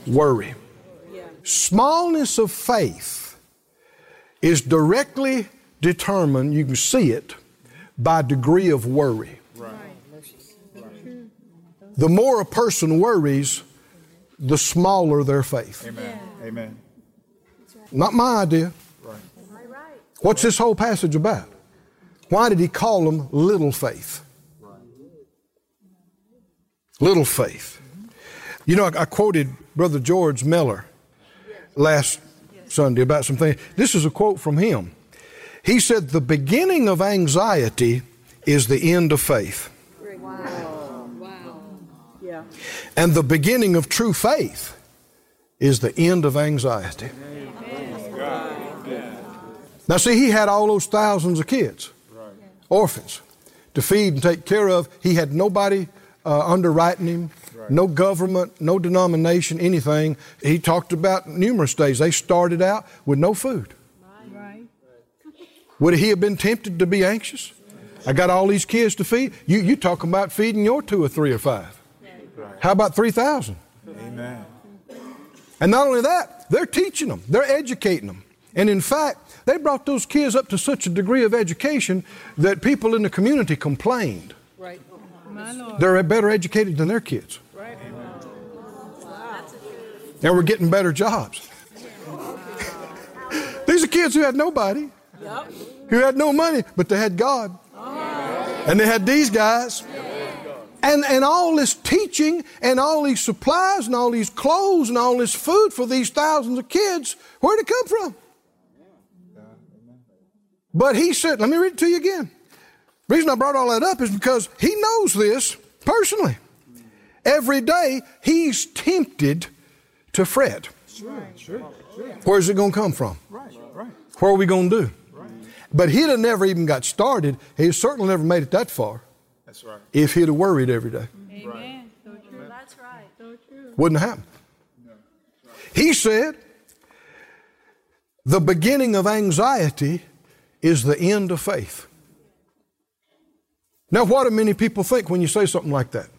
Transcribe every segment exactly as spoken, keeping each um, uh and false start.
Worry. Smallness of faith is directly determined, you can see it, by degree of worry. Right. The more a person worries, the smaller their faith. Amen. Amen. Not my idea. Right. What's this whole passage about? Why did he call them little faith? Right. Little faith. You know, I, I quoted Brother George Miller last Sunday about some things. This is a quote from him. He said, the beginning of anxiety is the end of faith. Wow. Wow. Yeah. And the beginning of true faith is the end of anxiety. Amen. Now see, he had all those thousands of kids, Right. orphans, to feed and take care of. He had nobody uh, underwriting him, Right. no government, no denomination, anything. He talked about numerous days. They started out with no food. Right. Would he have been tempted to be anxious? I got all these kids to feed. You you talking about feeding your two or three or five. Right. How about three thousand? Amen. And not only that, they're teaching them. They're educating them. And in fact, they brought those kids up to such a degree of education that people in the community complained. Right. My Lord. They're better educated than their kids. Right. And we're getting better jobs. These are kids who had nobody, Yep. who had no money, but they had God. And they had these guys. And, and all this teaching and all these supplies and all these clothes and all this food for these thousands of kids, where'd it come from? But he said, let me read it to you again. The reason I brought all that up is because he knows this personally. Every day he's tempted to fret. Sure, sure, sure. Where's it going to come from? Right, right, What are we going to do? right. But he'd have never even got started. He certainly never made it that far That's right. if he'd have worried every day. Amen. So true. That's right. So true. Wouldn't have happened. He said, the beginning of anxiety is the end of faith. Now, what do many people think when you say something like that?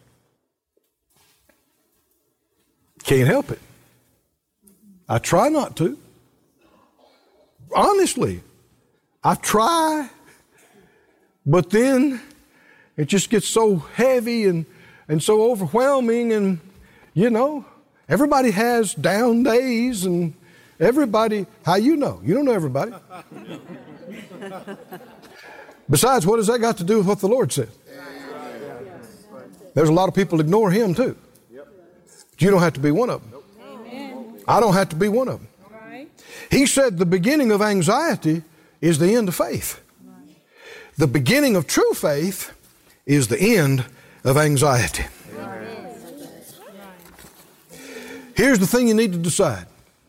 Can't help it. I try not to. Honestly, I try, but then it just gets so heavy and, and so overwhelming, and, you know, everybody has down days, and everybody, how you know? You don't know everybody. Besides, what has that got to do with what the Lord said? There's a lot of people ignore Him too. You don't have to be one of them. Amen. I don't have to be one of them. Right. He said the beginning of anxiety is the end of faith. The beginning of true faith is the end of anxiety. Here's the thing you need to decide.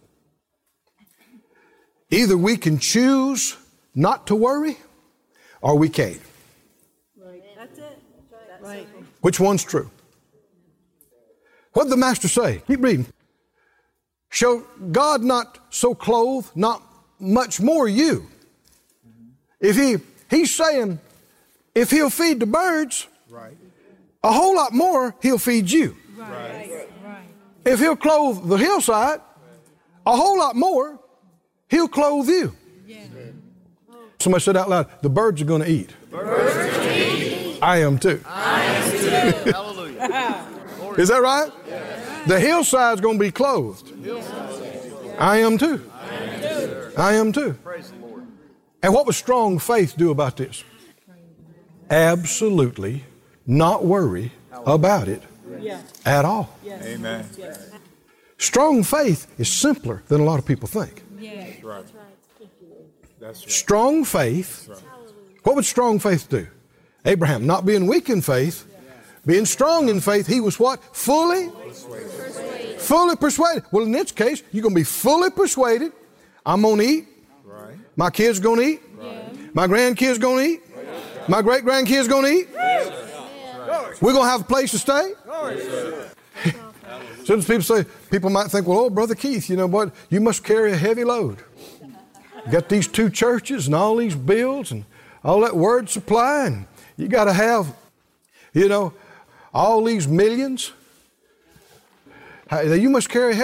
Either we can choose not to worry, or we can't. That's it. Right. Which one's true? What did the Master say? Keep reading. Shall God not so clothe, not much more you? If he, he's saying, if he'll feed the birds, Right. a whole lot more he'll feed you. Right. Right. If he'll clothe the hillside, a whole lot more he'll clothe you. Yeah. Somebody said out loud, the birds are going to eat. Birds are to eat. I am too. I am too. Hallelujah. Is that right? The hillside's going to be clothed. I am too. I am too. Praise the Lord. And what would strong faith do about this? Absolutely not worry about it Yeah. at all. Yes. Amen. Yes. Strong faith is simpler than a lot of people think. Yeah. That's right. That's right. Strong faith, what would strong faith do? Abraham, not being weak in faith, being strong in faith, he was what? Fully? Persuaded. Fully persuaded. Well, in this case, you're going to be fully persuaded. I'm going to eat. Right. My kids going to eat. Right. My grandkids going to eat. My great-grandkids going to eat. We're going to have a place to stay. Sometimes people say, people might think, well, oh, Brother Keith, you know what? You must carry a heavy load. You got these two churches and all these bills and all that word supply, and you got to have, you know, all these millions. You must carry a heavy